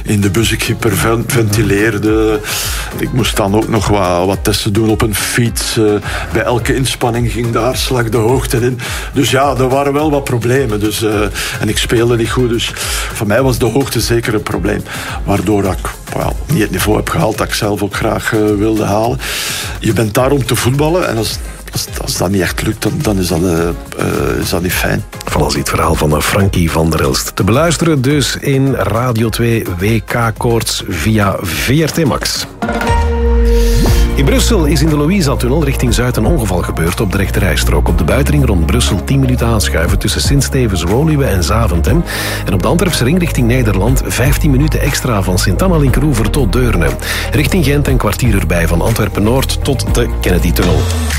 in de bus ik hyperventileerde. Ik moest dan ook nog wat testen doen op een fiets. Bij elke inspanning ging de hartslag de hoogte in. Dus ja, er waren wel wat problemen. Dus, en ik speelde niet goed. Dus voor mij was de hoogte zeker een probleem. Waardoor dat ik niet het niveau heb gehaald dat ik zelf ook graag wilde halen. Je bent daar om te voetballen. En als dat niet echt lukt, dan is dat niet fijn. Van het verhaal van Frankie van der Elst. Te beluisteren dus in Radio 2 WK-koorts via VRT Max. In Brussel is in de Louisa-tunnel richting Zuid een ongeval gebeurd op de rechterrijstrook. Op de buitenring rond Brussel 10 minuten aanschuiven tussen Sint-Stevens-Woluwe en Zaventem. En op de Antwerpse ring richting Nederland 15 minuten extra van Sint-Anna-Linkeroever tot Deurne. Richting Gent een kwartier erbij van Antwerpen-Noord tot de Kennedy-tunnel.